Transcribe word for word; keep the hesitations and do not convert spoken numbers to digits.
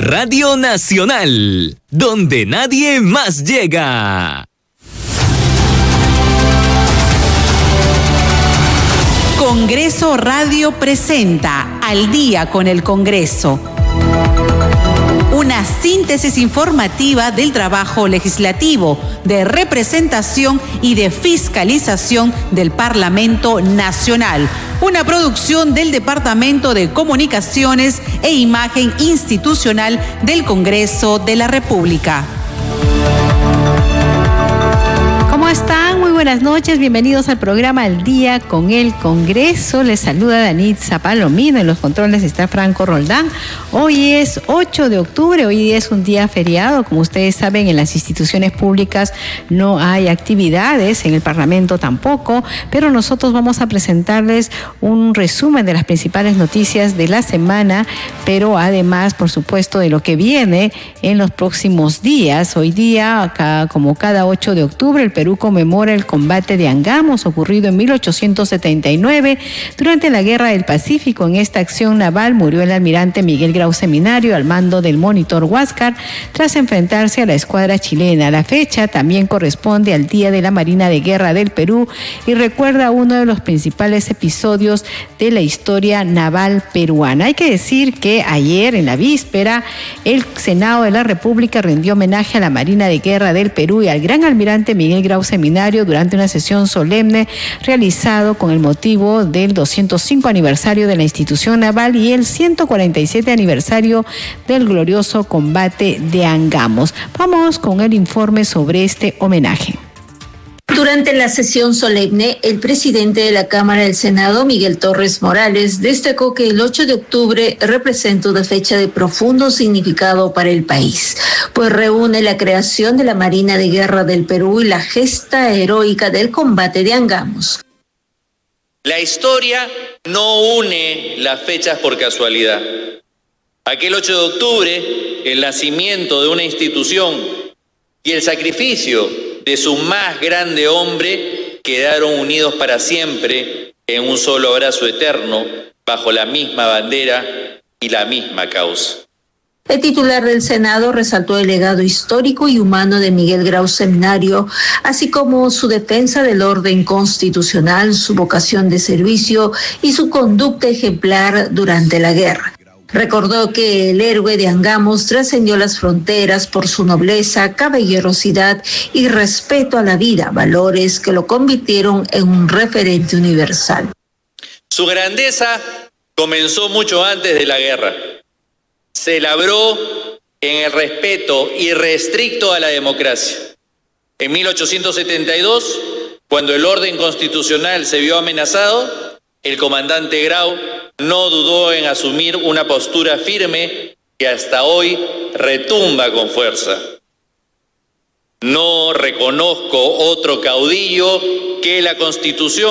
Radio Nacional, donde nadie más llega. Congreso Radio presenta Al Día con el Congreso. Una síntesis informativa del trabajo legislativo, de representación y de fiscalización del Parlamento Nacional. Una producción del Departamento de Comunicaciones e Imagen Institucional del Congreso de la República. ¿Cómo están? Muy buenas noches, bienvenidos al programa Al Día con el Congreso. Les saluda Danitza Palomino, en los controles está Franco Roldán. Hoy es ocho de octubre, hoy es un día feriado. Como ustedes saben, en las instituciones públicas no hay actividades, en el Parlamento tampoco, pero nosotros vamos a presentarles un resumen de las principales noticias de la semana, pero además, por supuesto, de lo que viene en los próximos días. Hoy día, acá, como cada ocho de octubre, el Perú conmemora el combate de Angamos, ocurrido en mil ochocientos setenta y nueve. Durante la Guerra del Pacífico, en esta acción naval murió el almirante Miguel Grau Seminario al mando del monitor Huáscar tras enfrentarse a la escuadra chilena. La fecha también corresponde al Día de la Marina de Guerra del Perú y recuerda uno de los principales episodios de la historia naval peruana. Hay que decir que ayer, en la víspera, el Senado de la República rindió homenaje a la Marina de Guerra del Perú y al gran almirante Miguel Grau Seminario durante una sesión solemne realizado con el motivo del doscientos cinco aniversario de la institución naval y el ciento cuarenta y siete aniversario del glorioso combate de Angamos. Vamos con el informe sobre este homenaje. Durante la sesión solemne, el presidente de la Cámara del Senado, Miguel Torres Morales, destacó que el ocho de octubre representa una fecha de profundo significado para el país, pues reúne la creación de la Marina de Guerra del Perú y la gesta heroica del combate de Angamos. La historia no une las fechas por casualidad. Aquel ocho de octubre, el nacimiento de una institución y el sacrificio de su más grande hombre quedaron unidos para siempre en un solo abrazo eterno, bajo la misma bandera y la misma causa. El titular del Senado resaltó el legado histórico y humano de Miguel Grau Seminario, así como su defensa del orden constitucional, su vocación de servicio y su conducta ejemplar durante la guerra. Recordó que el héroe de Angamos trascendió las fronteras por su nobleza, caballerosidad y respeto a la vida, valores que lo convirtieron en un referente universal. Su grandeza comenzó mucho antes de la guerra. Se labró en el respeto irrestricto a la democracia. En mil ochocientos setenta y dos, cuando el orden constitucional se vio amenazado, el comandante Grau no dudó en asumir una postura firme que hasta hoy retumba con fuerza. No reconozco otro caudillo que la Constitución